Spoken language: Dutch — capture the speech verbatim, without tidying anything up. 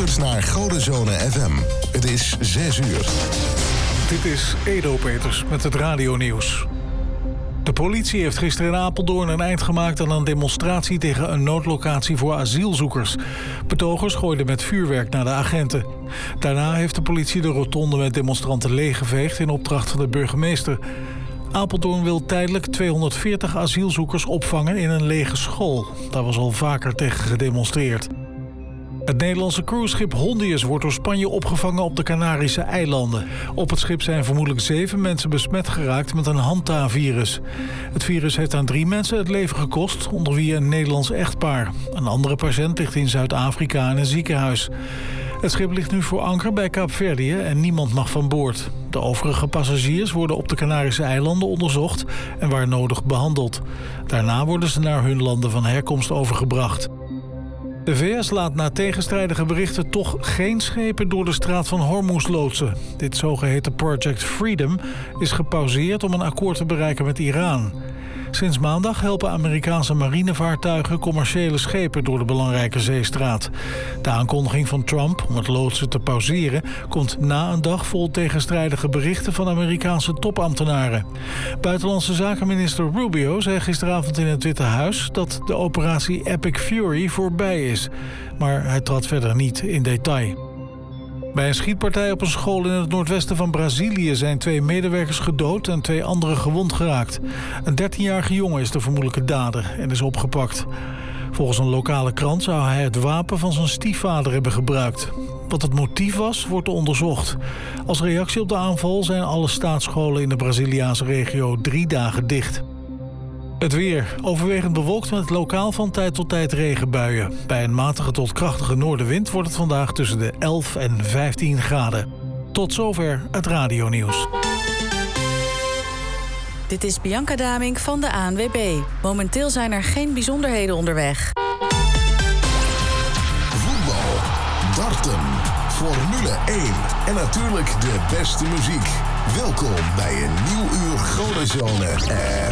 luistert naar Godenzone F M. Het is zes uur. Dit is Edo Peters met het radionieuws. De politie heeft gisteren in Apeldoorn een eind gemaakt aan een demonstratie tegen een noodlocatie voor asielzoekers. Betogers gooiden met vuurwerk naar de agenten. Daarna heeft de politie de rotonde met demonstranten leeggeveegd in opdracht van de burgemeester. Apeldoorn wil tijdelijk tweehonderdveertig asielzoekers opvangen in een lege school. Daar was al vaker tegen gedemonstreerd. Het Nederlandse cruiseschip Hondius wordt door Spanje opgevangen op de Canarische eilanden. Op het schip zijn vermoedelijk zeven mensen besmet geraakt met een Hanta-virus. Het virus heeft aan drie mensen het leven gekost, onder wie een Nederlands echtpaar. Een andere patiënt ligt in Zuid-Afrika in een ziekenhuis. Het schip ligt nu voor anker bij Kaapverdië en niemand mag van boord. De overige passagiers worden op de Canarische eilanden onderzocht en waar nodig behandeld. Daarna worden ze naar hun landen van herkomst overgebracht. De V S laat na tegenstrijdige berichten toch geen schepen door de straat van Hormuz loodsen. Dit zogeheten Project Freedom is gepauzeerd om een akkoord te bereiken met Iran. Sinds maandag helpen Amerikaanse marinevaartuigen commerciële schepen door de belangrijke zeestraat. De aankondiging van Trump om het loodsen te pauzeren komt na een dag vol tegenstrijdige berichten van Amerikaanse topambtenaren. Buitenlandse zakenminister Rubio zei gisteravond in het Witte Huis dat de operatie Epic Fury voorbij is. Maar hij trad verder niet in detail. Bij een schietpartij op een school in het noordwesten van Brazilië zijn twee medewerkers gedood en twee anderen gewond geraakt. Een dertienjarige jongen is de vermoedelijke dader en is opgepakt. Volgens een lokale krant zou hij het wapen van zijn stiefvader hebben gebruikt. Wat het motief was, wordt onderzocht. Als reactie op de aanval zijn alle staatsscholen in de Braziliaanse regio drie dagen dicht. Het weer. Overwegend bewolkt met lokaal van tijd tot tijd regenbuien. Bij een matige tot krachtige noordenwind wordt het vandaag tussen de elf en vijftien graden. Tot zover het radionieuws. Dit is Bianca Damink van de A N W B. Momenteel zijn er geen bijzonderheden onderweg. Voetbal, darten, Formule één en natuurlijk de beste muziek. Welkom bij een nieuw uur Godenzone F